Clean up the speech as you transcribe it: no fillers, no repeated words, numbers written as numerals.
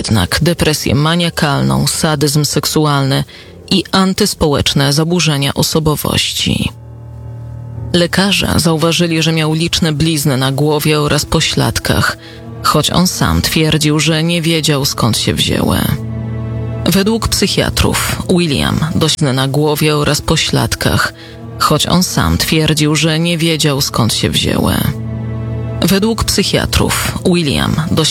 jednak depresję maniakalną, sadyzm seksualny i antyspołeczne zaburzenia osobowości. Lekarze zauważyli, że miał liczne blizny na głowie oraz pośladkach, choć on sam twierdził, że nie wiedział, skąd się wzięły. Według psychiatrów William doświadczył na głowie oraz pośladkach, choć on sam twierdził, że nie wiedział, skąd się wzięły. Według psychiatrów William